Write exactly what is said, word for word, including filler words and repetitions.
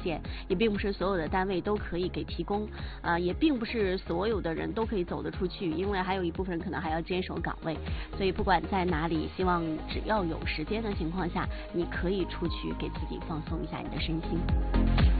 现，也并不是所有的单位都可以给提供，啊、呃，也并不是所有的人都可以走得出去，因为还有一部分人可能还要坚守岗位，所以不管在哪里，希望只要有时间的情况下，你可以出去给自己放松一下你的身心。